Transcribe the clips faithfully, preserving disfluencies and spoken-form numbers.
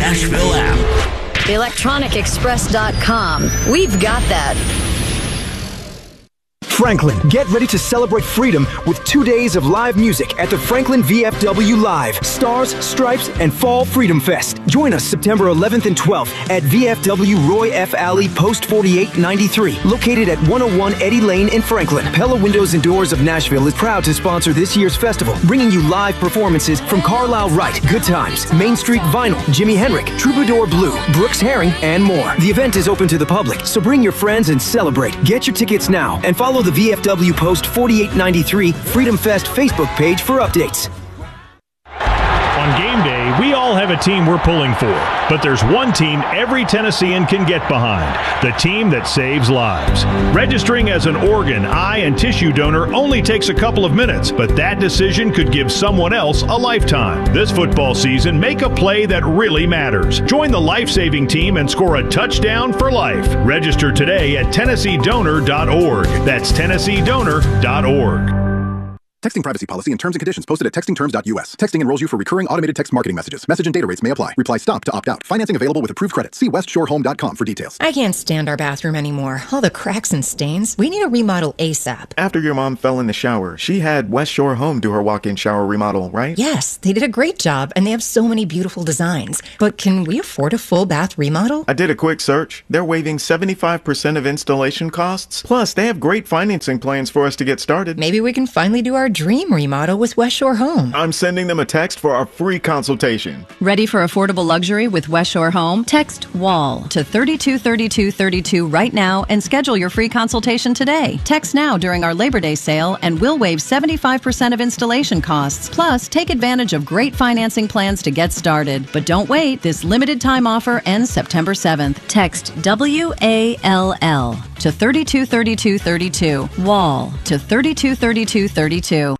Nashville app. electronic express dot com. We've got that. Franklin, get ready to celebrate freedom with two days of live music at the Franklin V F W Live, Stars, Stripes, and Fall Freedom Fest. Join us September eleventh and twelfth at V F W Roy F. Alley, Post forty-eight ninety-three, located at one oh one Eddie Lane in Franklin. Pella Windows and Doors of Nashville is proud to sponsor this year's festival, bringing you live performances from Carlisle Wright, Good Times, Main Street Vinyl, Jimi Hendrix, Troubadour Blue, Brooks Herring, and more. The event is open to the public, so bring your friends and celebrate. Get your tickets now and follow the V F W Post forty-eight ninety-three Freedom Fest Facebook page for updates. On game day, we all have a team we're pulling for, but there's one team every Tennessean can get behind, the team that saves lives. Registering as an organ, eye, and tissue donor only takes a couple of minutes, but that decision could give someone else a lifetime. This football season, make a play that really matters. Join the life-saving team and score a touchdown for life. Register today at Tennessee Donor dot org. That's Tennessee Donor dot org. Texting privacy policy and terms and conditions posted at texting terms dot U S. Texting enrolls you for recurring automated text marketing messages. Message and data rates may apply. Reply STOP to opt out. Financing available with approved credit. See west shore home dot com for details. I can't stand our bathroom anymore. All the cracks and stains. We need a remodel ASAP. After your mom fell in the shower, she had West Shore Home do her walk-in shower remodel, right? Yes, they did a great job, and they have so many beautiful designs. But can we afford a full bath remodel? I did a quick search. They're waiving seventy-five percent of installation costs. Plus, they have great financing plans for us to get started. Maybe we can finally do our dream remodel with West Shore Home. I'm sending them a text for our free consultation. Ready for affordable luxury with West Shore Home? Text WALL to thirty-two thirty-two thirty-two right now and schedule your free consultation today. Text now during our Labor Day sale and we'll waive seventy-five percent of installation costs. Plus, take advantage of great financing plans to get started. But don't wait. This limited time offer ends September seventh. Text W A L L to thirty-two thirty-two thirty-two. WALL to thirty-two thirty-two thirty-two.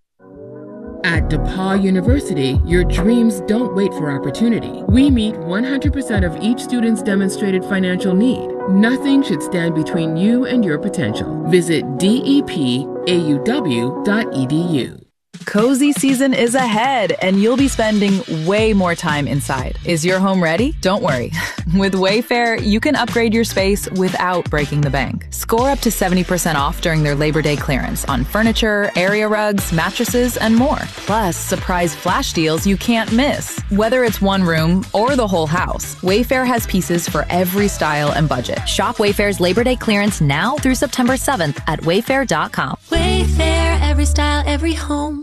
At DePaul University, your dreams don't wait for opportunity. We meet one hundred percent of each student's demonstrated financial need. Nothing should stand between you and your potential. Visit D E P A U W dot E D U. Cozy season is ahead, and you'll be spending way more time inside. Is your home ready? Don't worry. With Wayfair, you can upgrade your space without breaking the bank. Score up to seventy percent off during their Labor Day clearance on furniture, area rugs, mattresses, and more. Plus, surprise flash deals you can't miss. Whether it's one room or the whole house, Wayfair has pieces for every style and budget. Shop Wayfair's Labor Day clearance now through September seventh at wayfair dot com. Wayfair, every style, every home.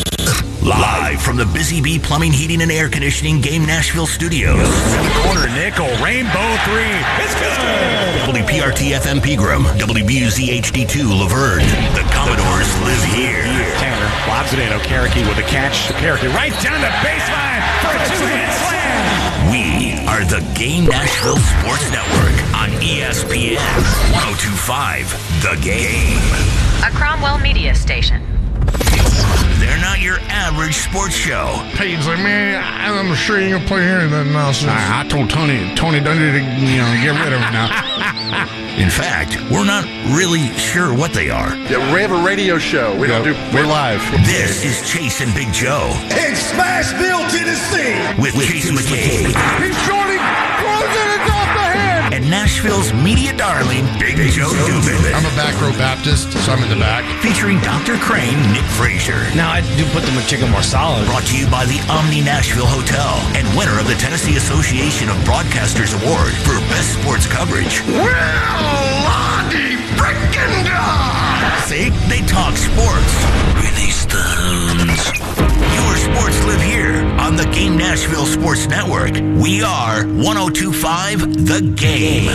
Live from the Busy Bee Plumbing, Heating, and Air Conditioning Game Nashville Studios. In the corner, Nickel, Rainbow three. It's good. W P R T F M Pegram, W B U Z H D two Laverne. The Commodores live here. Tanner lobs it in. Okereke with a catch. Okereke right down the baseline for a two-hit slam. We are the Game Nashville Sports Network on E S P N one oh two point five The Game. A Cromwell media station. They're not your average sports show. Peyton's like, man, I'm sure you're going to play here and then nonsense. I, I told Tony, Tony Dundee to, you know, get rid of him now. In fact, we're not really sure what they are. Yeah, we have a radio show. We yeah, don't do. We're live. This is Chase and Big Joe. In Smashville, Tennessee. With, with Chase, Chase McCabe. He's shorting, closing it off the head. And Nashville's media darling, Big, Big Joe Dubin. I'm a back row Baptist, so I'm in the back. Featuring Doctor Crane, Nick Frazier. Now I do put the McChicken more solid. Brought to you by the Omni Nashville Hotel and winner of the Tennessee Association of Broadcasters Award for Best Sports Coverage. Well, Lottie frickin' God! See? They talk sports. Release the hounds. Your sports live here on the Game Nashville Sports Network. We are one oh two point five The Game.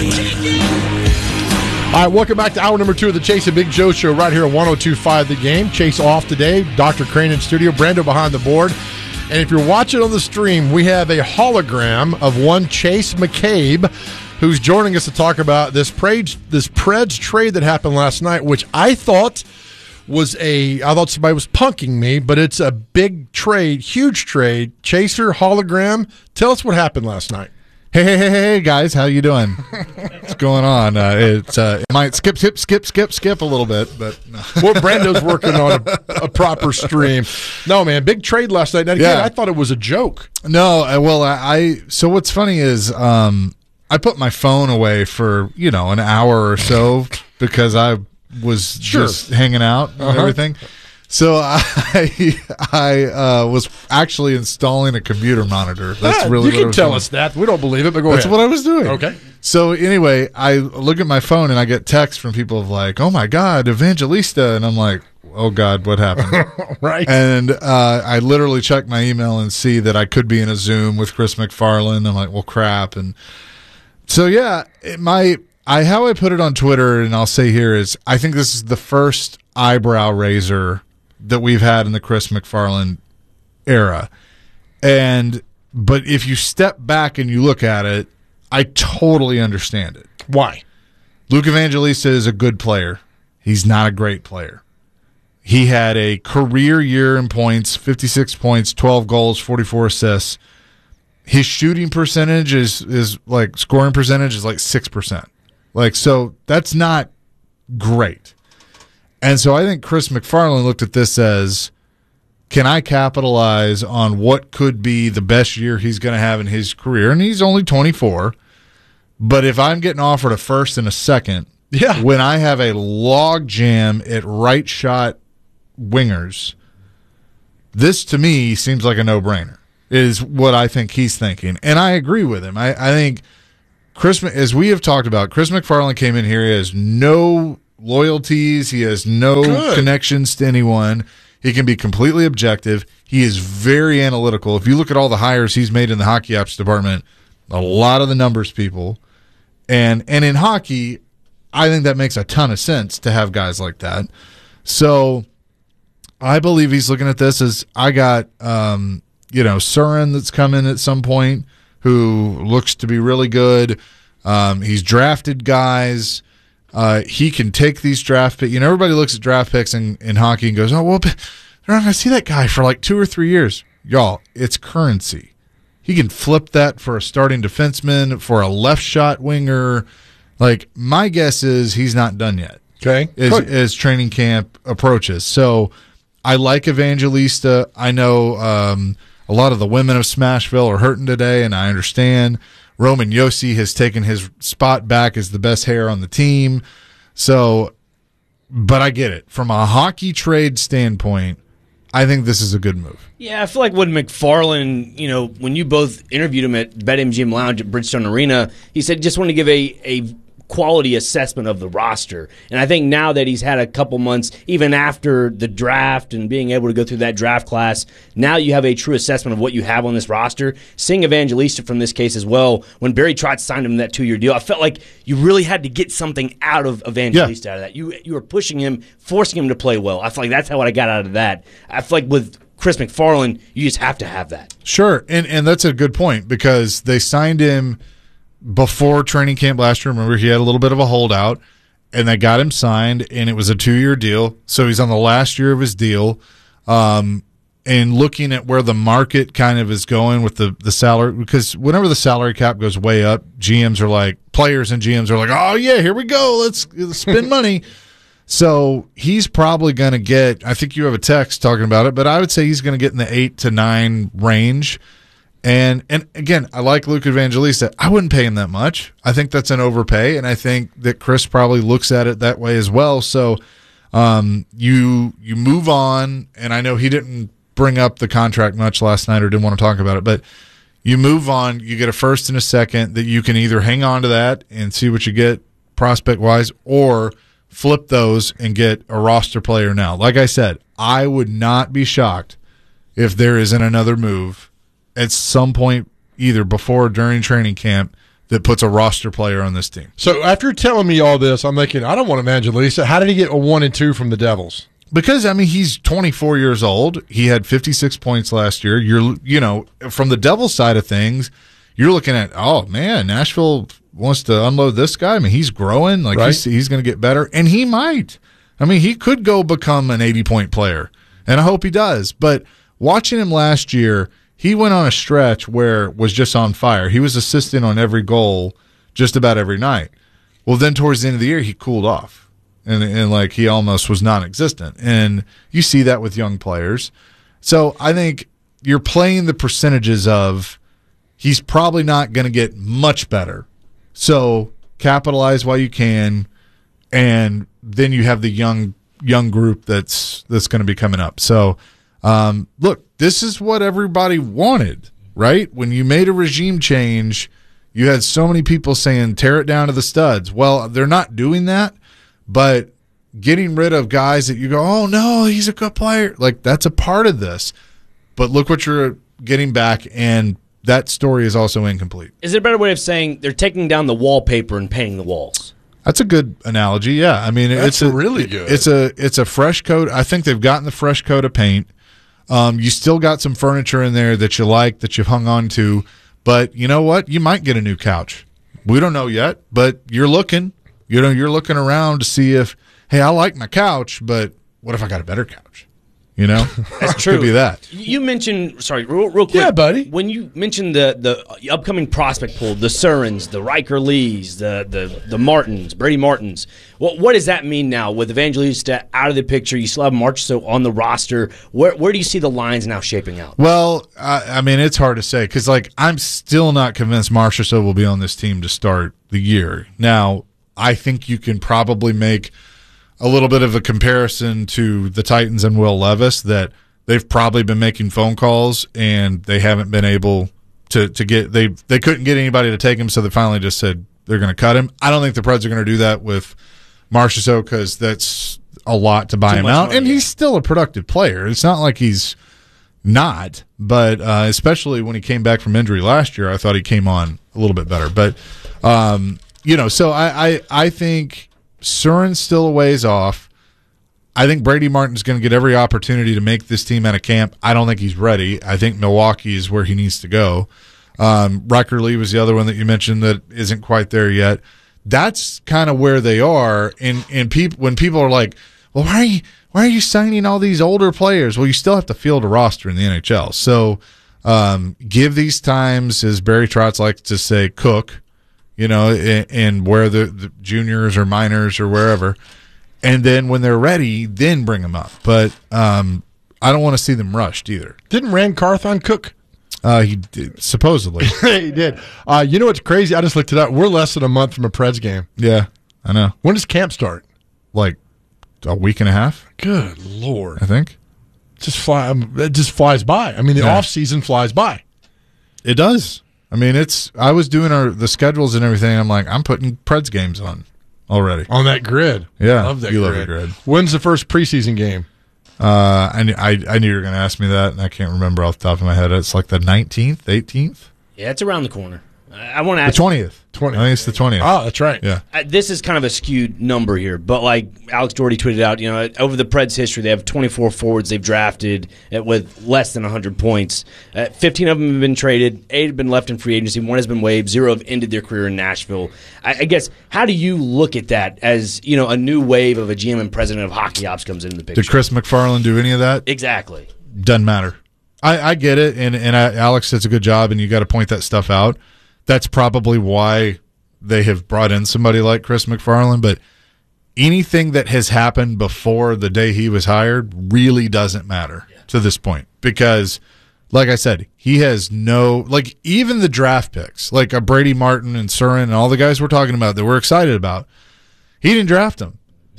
All right, welcome back to hour number two of the Chase and Big Joe Show right here on one oh two point five The Game. Chase off today, Doctor Crane in studio, Brando behind the board. And if you're watching on the stream, we have a hologram of one Chase McCabe, who's joining us to talk about this Preds, this Preds trade that happened last night, which I thought was a, I thought somebody was punking me, but it's a big trade, huge trade. Chaser, hologram, tell us what happened last night. Hey, hey, hey, hey, guys, how you doing? What's going on? Uh, it's uh, it might skip, skip, skip, skip, skip a little bit, but no. Well, Brando's working on a, a proper stream. No, man, big trade last night. And again, Yeah. I thought it was a joke. No, I, well, I, I so what's funny is um, I put my phone away for you know an hour or so because I was Sure. just hanging out and Uh-huh. everything. So I I uh, was actually installing a computer monitor. That's Ah, really you what I can was tell doing. us that. We don't believe it, but go That's ahead. what I was doing. Okay. So anyway, I look at my phone and I get texts from people of like, "Oh my God, Evangelista," and I'm like, "Oh God, what happened?" Right. And uh, I literally check my email and see that I could be in a Zoom with Chris McFarland. I'm like, "Well, crap." And so yeah, it, my I how I put it on Twitter, and I'll say here is, I think this is the first eyebrow raiser that we've had in the Chris McFarland era. And but if you step back and you look at it, I totally understand it. Why? Luke Evangelista is a good player. He's not a great player. He had a career year in points, fifty-six points, twelve goals, forty-four assists. His shooting percentage is is like scoring percentage is like six percent. Like, so that's not great. And so I think Chris McFarland looked at this as, can I capitalize on what could be the best year he's going to have in his career? And he's only twenty-four. But if I'm getting offered a first and a second, yeah. when I have a log jam at right shot wingers, this to me seems like a no-brainer, is what I think he's thinking. And I agree with him. I, I think Chris, as we have talked about, Chris McFarland came in here. He has no loyalties. He has no Good. connections to anyone. He can be completely objective. He is very analytical. If you look at all the hires he's made in the hockey ops department, a lot of the numbers people. And and in hockey, I think that makes a ton of sense to have guys like that. So I believe he's looking at this as, I got, um, you know, Surin that's coming at some point who looks to be really good. Um, he's drafted guys. Uh, he can take these draft picks. You know, everybody looks at draft picks in, in hockey and goes, oh, well, they're not going to see that guy for like two or three years. Y'all, it's currency. He can flip that for a starting defenseman, for a left shot winger. Like, my guess is he's not done yet. Okay. As, as training camp approaches. So I like Evangelista. I know um, a lot of the women of Smashville are hurting today, and I understand. Roman Yossi has taken his spot back as the best hair on the team. So, but I get it. From a hockey trade standpoint, I think this is a good move. Yeah, I feel like when McFarland, you know, when you both interviewed him at BetMGM Lounge at Bridgestone Arena, he said just wanted to give a, a quality assessment of the roster. And I think now that he's had a couple months, even after the draft and being able to go through that draft class, now you have a true assessment of what you have on this roster. Seeing Evangelista from this case as well, when Barry Trotz signed him in that two-year deal, I felt like you really had to get something out of Evangelista yeah. out of that. You you were pushing him, forcing him to play well. I feel like that's how I got out of that. I feel like with Chris McFarland, you just have to have that. Sure, and and that's a good point because they signed him before training camp last year. Remember, he had a little bit of a holdout, and they got him signed, and it was a two-year deal. So he's on the last year of his deal. Um, and looking at where the market kind of is going with the, the salary, because whenever the salary cap goes way up, G Ms are like, players and G Ms are like, oh, yeah, here we go. Let's, let's spend money. So he's probably going to get, I think you have a text talking about it, but I would say he's going to get in the eight to nine range. And and again, I like Luke Evangelista. I wouldn't pay him that much. I think that's an overpay, and I think that Chris probably looks at it that way as well. So um, you you move on, and I know he didn't bring up the contract much last night or didn't want to talk about it, but you move on. You get a first and a second that you can either hang on to that and see what you get prospect-wise, or flip those and get a roster player now. Like I said, I would not be shocked if there isn't another move at some point, either before or during training camp, that puts a roster player on this team. So after telling me all this, I'm thinking, I don't want Evangelista. How did he get a one and two from the Devils? Because, I mean, he's twenty-four years old. He had fifty-six points last year. You're, you know, from the Devils side of things, you're looking at, oh, man, Nashville wants to unload this guy. I mean, he's growing. Like, right. he's, he's going to get better. And he might. I mean, he could go become an eighty-point player. And I hope he does. But watching him last year, he went on a stretch where it was just on fire. He was assisting on every goal just about every night. Well, then towards the end of the year, he cooled off, and, and like he almost was non-existent. And you see that with young players. So I think you're playing the percentages of he's probably not going to get much better. So capitalize while you can, and then you have the young young group that's that's going to be coming up. So um, look, this is what everybody wanted, right? When you made a regime change, you had so many people saying, tear it down to the studs. Well, they're not doing that, but getting rid of guys that you go, oh, no, he's a good player. Like, that's a part of this. But look what you're getting back, and that story is also incomplete. Is there a better way of saying they're taking down the wallpaper and painting the walls? That's a good analogy, yeah. I mean, That's it's a, really good. It's a it's a fresh coat. I think they've gotten the fresh coat of paint. Um, you still got some furniture in there that you like, that you've hung on to. But you know what? You might get a new couch. We don't know yet, but you're looking. You know, you're looking around to see if, hey, I like my couch, but what if I got a better couch? You know, That's true. Could be that. You mentioned, sorry, real, real quick. Yeah, buddy. When you mentioned the the upcoming prospect pool, the Surins, the Riker Lees, the the the Martins, Brady Martins. What what does that mean now with Evangelista out of the picture? You still have Marchessault on the roster. Where where do you see the lines now shaping out? Well, I, I mean, it's hard to say because, like, I'm still not convinced Marchessault will be on this team to start the year. Now, I think you can probably make a little bit of a comparison to the Titans and Will Levis, that they've probably been making phone calls and they haven't been able to, to get they they couldn't get anybody to take him, so they finally just said they're going to cut him. I don't think the Preds are going to do that with Marchessault because that's a lot to buy Too him much out, money, and yeah. he's still a productive player. It's not like he's not, but uh, especially when he came back from injury last year, I thought he came on a little bit better. But um, you know, so I I, I think Surin's still a ways off. I think Brady Martin's going to get every opportunity to make this team out of camp. I don't think he's ready. I think Milwaukee is where he needs to go. Um, Riker Lee was the other one that you mentioned that isn't quite there yet. That's kind of where they are. And and people when people are like, well, why are you why are you signing all these older players? Well, you still have to field a roster in the N H L. So um, give these times, as Barry Trotz likes to say, cook. You know, and, and where the, the juniors or minors or wherever, and then when they're ready, then bring them up. But um, I don't want to see them rushed either. Didn't Rand Carthon cook? Uh, he did, supposedly. He did. Uh, you know what's crazy? I just looked it up. We're less than a month from a Preds game. Yeah, I know. When does camp start? Like a week and a half. Good Lord. I think. Just fly. It just flies by. I mean, the Yeah. off season flies by. It does. I mean, it's. I was doing our the schedules and everything. I'm like, I'm putting Preds games on already On that grid. Yeah, Love that you grid. love the grid. When's the first preseason game? Uh, I, knew- I I knew you were going to ask me that, and I can't remember off the top of my head. It's like the nineteenth, eighteenth, Yeah, it's around the corner. I, I want to the ask twentieth. twentieth. I think it's the twentieth. Oh, that's right. Yeah. Uh, this is kind of a skewed number here, but like Alex Doherty tweeted out, you know, over the Preds' history, they have twenty-four forwards they've drafted at, with less than one hundred points. Uh, fifteen of them have been traded, eight have been left in free agency, one has been waived, zero have ended their career in Nashville. I, I guess, how do you look at that as, you know, a new wave of a G M and president of hockey ops comes into the picture? Did Chris McFarland do any of that? Exactly. Doesn't matter. I, I get it, and and I, Alex does a good job, and you got to point that stuff out. That's probably why they have brought in somebody like Chris McFarland, but anything that has happened before the day he was hired really doesn't matter yeah. to this point because, like I said, he has no – like even the draft picks, like a Brady Martin and Surin and all the guys we're talking about that we're excited about, he didn't draft them.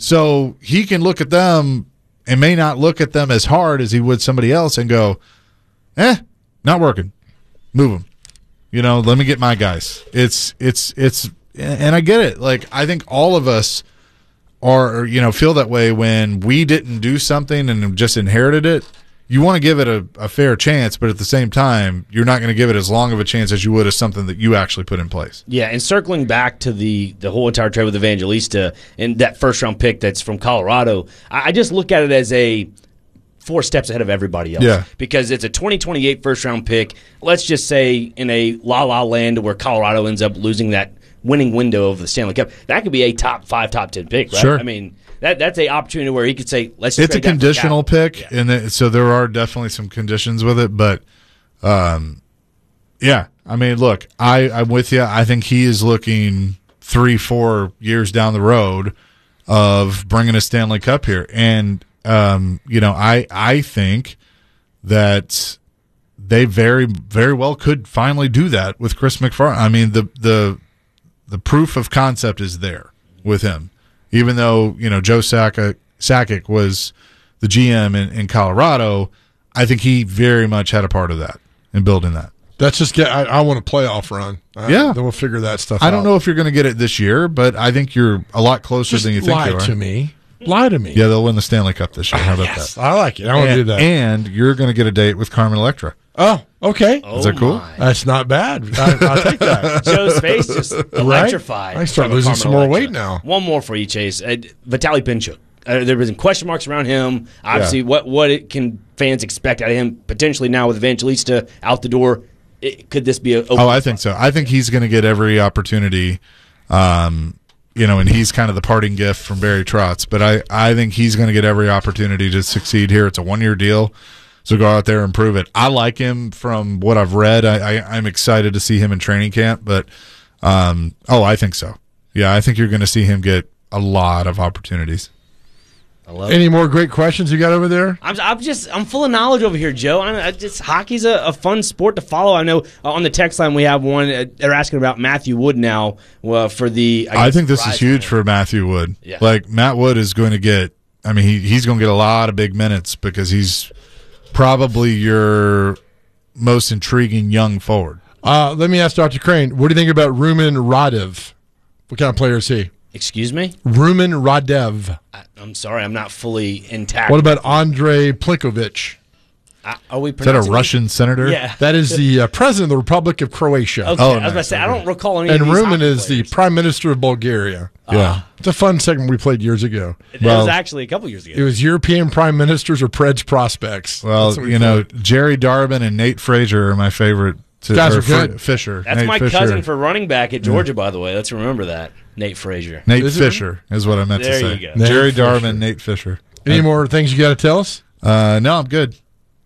So he can look at them and may not look at them as hard as he would somebody else and go, eh, not working. Move them. You know, let me get my guys. It's it's it's, and I get it. Like I think all of us are, you know, feel that way when we didn't do something and just inherited it. You want to give it a, a fair chance, but at the same time, you're not going to give it as long of a chance as you would as something that you actually put in place. Yeah, and circling back to the the whole entire trade with Evangelista and that first round pick that's from Colorado, I, I just look at it as a four steps ahead of everybody else. Yeah. Because it's a twenty twenty-eight first-round pick. Let's just say in a la-la land where Colorado ends up losing that winning window of the Stanley Cup, that could be a top five, top ten pick, right? Sure. I mean, that that's a opportunity where he could say, let's just It's a trade that for conditional Cal. pick, Yeah. and it, so there are definitely some conditions with it, but Um, yeah, I mean, look, I, I'm with you. I think he is looking three, four years down the road of bringing a Stanley Cup here. And, um, you know, I I think that they very, very well could finally do that with Chris McFarland. I mean, the the the proof of concept is there with him. Even though, you know, Joe Sakic, Sakic was the G M in, in Colorado, I think he very much had a part of that in building that. That's just get. I, I want a playoff run. Uh, Yeah. then we'll figure that stuff out. I don't know if you're going to get it this year, but I think you're a lot closer Just than you think lie you are. to me. Lie to me. Yeah, they'll win the Stanley Cup this year. How about Yes, that? I like it. I want to and, do that. And you're going to get a date with Carmen Electra. Oh, okay. Is that cool? That's not bad. I, I'll take that. Joe's face just electrified. I start from losing Carmen some more Electra. weight now. One more for you, Chase. Uh, Vitaly Pinchuk. Uh, there was question marks around him. Obviously, Yeah. what what it can fans expect out of him? Potentially now with Evangelista out the door, it, could this be a? Oh, I think so. I think he's going to get every opportunity, um, you know, and he's kind of the parting gift from Barry Trotz. But I, I think he's going to get every opportunity to succeed here. It's a one-year deal, so go out there and prove it. I like him from what I've read. I, I, I'm excited to see him in training camp. But, um, oh, I think so. Yeah, I think you're going to see him get a lot of opportunities. I love Any it. more great questions you got over there? I'm, I'm just I'm full of knowledge over here, Joe. I'm, I just hockey's a, a fun sport to follow. I know uh, on the text line we have one. Uh, they're asking about Matthew Wood now uh, for the. I, guess, think this Rise is huge Award. for Matthew Wood. Yeah. Like, Matt Wood is going to get, I mean, he, he's going to get a lot of big minutes because he's probably your most intriguing young forward. Uh, let me ask Doctor Crane, what do you think about Rumen Radev? What kind of player is he? Excuse me? Rumen Radev. I, I'm sorry, I'm not fully intact. What about Andrei Plenkovic? I, are we Is that a pronouncing Russian senator? Yeah. That is the uh, president of the Republic of Croatia. Okay, I was about to say, I don't recall any And of these Rumen hockey is the prime minister of Bulgaria. Yeah. It's a fun segment we played years ago. It was actually a couple years ago. It was European prime ministers or Preds prospects. Well, That's what we you know, played. Jerry Darvin and Nate Frazier are my favorite. To, Guys or are good. F- Fisher. That's Nate my Fisher. cousin for running back at Georgia, by the way. Let's remember that. Nate Frazier. Nate Is it Fisher is what I meant There to say. you go. Nate Jerry Fisher. Darvin, Nate Fisher. Any more things you got to tell us? Uh, no, I'm good.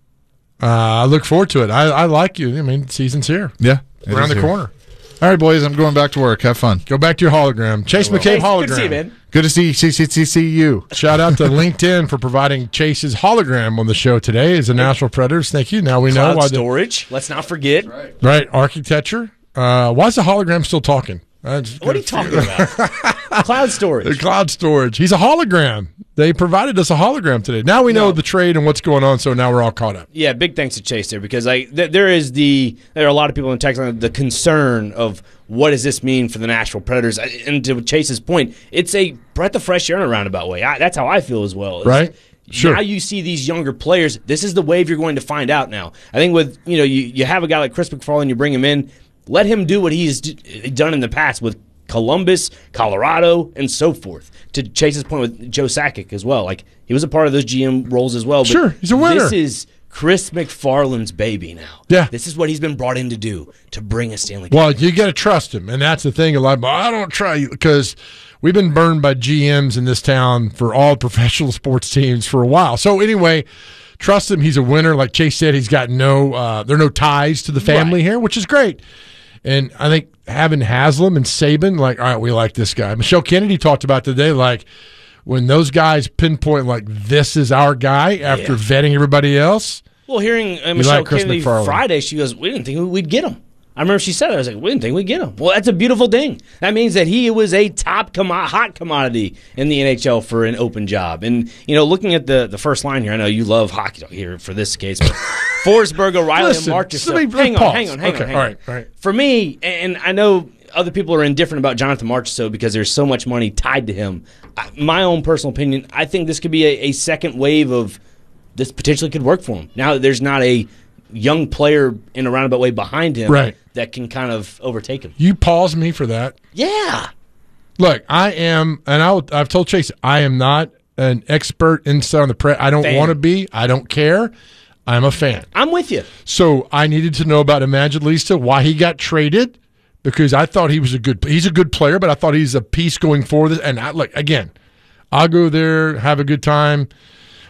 Uh, I look forward to it. I, I like you. I mean, season's here. Yeah. it Around is the here. corner. All right, boys, I'm going back to work. Have fun. Go back to your hologram. Chase McCabe Chase, hologram. good to see you, man. Good to see, see, see, see, see you. Shout out to LinkedIn for providing Chase's hologram on the show today as the Nashville Predators. Thank you. Now we know Cloud why. The, storage. Let's not forget. right, architecture. Uh, why is the hologram still talking? I just What are you talking about? Cloud The storage. cloud storage. He's a hologram. They provided us a hologram today. Now we know No. the trade and what's going on, so now we're all caught up. Yeah, big thanks to Chase there because I th- there is the there are a lot of people in the text line the concern of what does this mean for the Nashville Predators, I- and to Chase's point, it's a breath of fresh air in a roundabout way. I, that's how I feel as well. It's- Right? Sure. Now you see these younger players. This is the wave you're going to find out now. I think with you know you you have a guy like Chris McFarland, you bring him in, let him do what he's d- done in the past with Columbus, Colorado, and so forth. To Chase's point with Joe Sakic as well, like he was a part of those G M roles as well. But Sure, he's a winner. This is Chris McFarland's baby now. Yeah. This is what he's been brought in to do, to bring a Stanley Cup. Well, you got to trust him, and that's the thing. A lot, of, I don't try because we've been burned by G Ms in this town for all professional sports teams for a while. So anyway, trust him. He's a winner. Like Chase said, he's got no, uh, there are no ties to the family Right. here, which is great. And I think having Haslam and Saban, like, all right, we like this guy. Michelle Kennedy talked about today, like, when those guys pinpoint, like, this is our guy after Yeah. vetting everybody else. Well, hearing uh, You Michelle like Chris Kennedy McFarland. Friday, she goes, we didn't think we'd get him. I remember she said it. I was like, we didn't think we'd get him. Well, that's a beautiful thing. That means that he was a top commo- hot commodity in the N H L for an open job. And, you know, looking at the, the first line here, I know you love hockey here for this case, but Forsberg, O'Reilly, Listen, and Marchessault. let me- Hang on, pause. hang on, hang Okay, on, hang all on. right, all right. For me, and I know other people are indifferent about Jonathan Marchessault because there's so much money tied to him. I, my own personal opinion, I think this could be a, a second wave of this potentially could work for him. Now that there's not a young player in a roundabout way behind him Right. that can kind of overtake him. You pause me for that. Yeah. Look, I am, and I'll, I've told Chase, I am not an expert inside on the press. I don't Fan. want to be. I don't care. I'm a fan. I'm with you. So I needed to know about Evangelista, why he got traded, because I thought he was a good. He's a good player, but I thought he's a piece going forward. And I, like again, I'll go there, have a good time.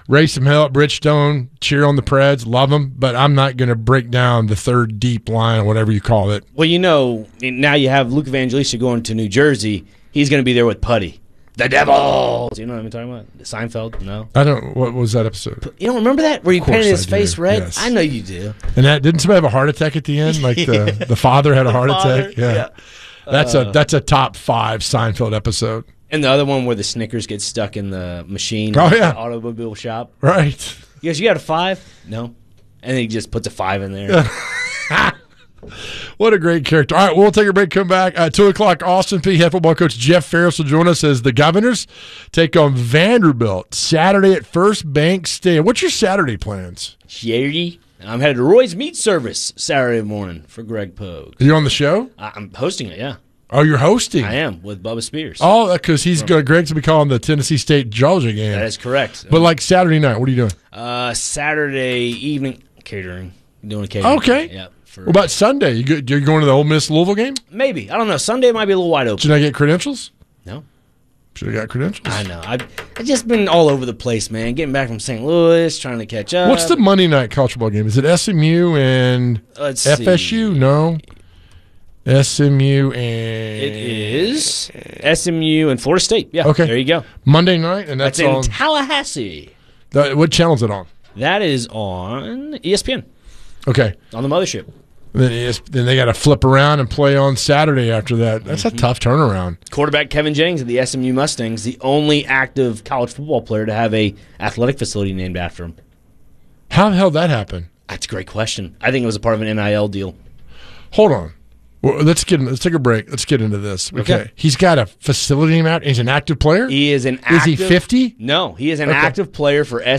raise some hell at Bridgestone, cheer on the Preds, love them, but I'm not going to break down the third deep line or whatever you call it. Well, you know, now you have Luke Evangelista going to New Jersey. He's going to be there with Putty. The Devils! You know what I'm talking about? Seinfeld? No? I don't. What was that episode? You don't remember that? Where he painted his I face do. red? Yes. I know you do. And that didn't somebody have a heart attack at the end? Like the, Yeah. the father had a The heart father, attack? Yeah. yeah. That's Uh, a that's a top five Seinfeld episode. And the other one where the Snickers get stuck in the machine. Oh, in yeah. the automobile shop. Right. He goes, you got a five? No. And then he just puts a five in there. What a great character. All right, we'll take a break, come back. At two o'clock, Austin Peay head football coach Jeff Ferris will join us as the Governors take on Vanderbilt Saturday at First Bank Stadium. What's your Saturday plans? Saturday? I'm headed to Roy's Meat Service Saturday morning for Greg Pogue. Are you on the show? I- I'm hosting it, yeah. Oh, you're hosting? I am, with Bubba Spears. Oh, because he's going. Greg's gonna be calling the Tennessee State Georgia game. That is correct. But like Saturday night, what are you doing? Uh, Saturday evening catering. Doing a catering. Okay. Yeah. For, What about Sunday? You go, you're going to the Ole Miss Louisville game? maybe. I don't know. Sunday might be a little wide open. Should I get credentials? No. Should have got credentials. I know. I've, I've just been all over the place, man. Getting back from Saint Louis, trying to catch up. What's the Monday night college football game? Is it S M U and Let's F S U? see. No. S M U and It is S M U and Florida State. Yeah. Okay. There you go. Monday night, and that's, That's in on Tallahassee. the, what channel is it on? That is on E S P N. Okay. On the mothership. Then, E S then they got to flip around and play on Saturday after that. That's Mm-hmm. a tough turnaround. Quarterback Kevin Jennings of the S M U Mustangs, the only active college football player to have a athletic facility named after him. How the hell did that happen? That's a great question. I think it was a part of an N I L deal. Hold on. Well, let's get. Let's take a break. Let's get into this. Okay. Okay. He's got a facility name out. He's an active player. He is an Is he active, fifty? No, he is an Okay. active player for S.